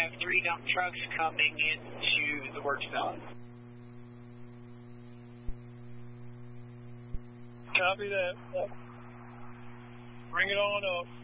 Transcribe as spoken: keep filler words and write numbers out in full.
have three dump trucks coming into the work zone. Copy that. Bring it on up.